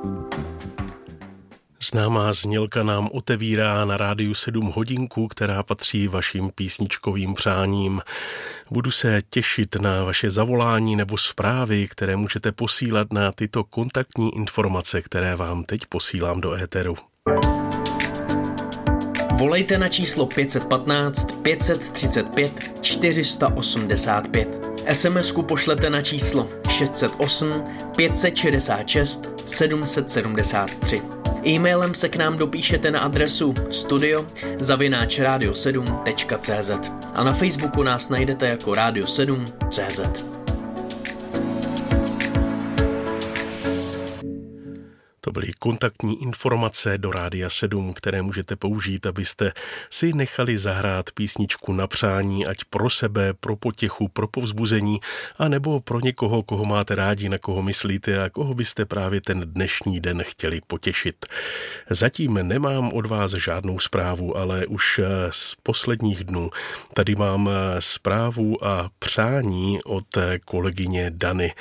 Známá znělka nám otevírá na Rádiu 7 hodinku, která patří vašim písničkovým přáním. Budu se těšit na vaše zavolání nebo zprávy, které můžete posílat na tyto kontaktní informace, které vám teď posílám do éteru. Volejte na číslo 515 535 485. SMS-ku pošlete na číslo 608 566 773. E-mailem se k nám dopíšete na adresu studio@radio7.cz a na Facebooku nás najdete jako Radio 7.cz. To byly kontaktní informace do Rádia 7, které můžete použít, abyste si nechali zahrát písničku na přání, ať pro sebe, pro potěchu, pro povzbuzení, a nebo pro někoho, koho máte rádi, na koho myslíte a koho byste právě ten dnešní den chtěli potěšit. Zatím nemám od vás žádnou zprávu, ale už z posledních dnů tady mám zprávu a přání od kolegyně Dany,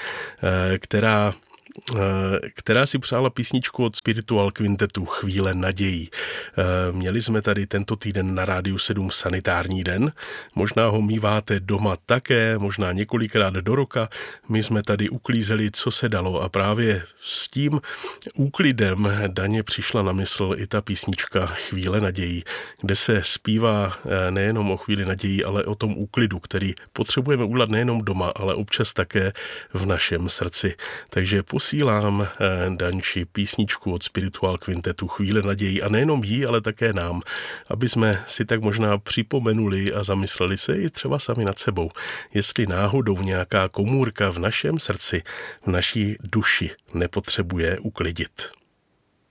která si přála písničku od Spiritual Quintetu Chvíle nadějí. Měli jsme tady tento týden na Rádiu 7 sanitární den. Možná ho míváte doma také, možná několikrát do roka. My jsme tady uklízeli, co se dalo, a právě s tím úklidem Daně přišla na mysl i ta písnička Chvíle nadějí, kde se zpívá nejenom o chvíli nadějí, ale o tom úklidu, který potřebujeme udělat nejenom doma, ale občas také v našem srdci. Takže posílám Danči písničku od Spiritual Quintetu Chvíle nadějí, a nejenom jí, ale také nám, aby jsme si tak možná připomenuli a zamysleli se i třeba sami nad sebou, jestli náhodou nějaká komůrka v našem srdci, v naší duši nepotřebuje uklidit.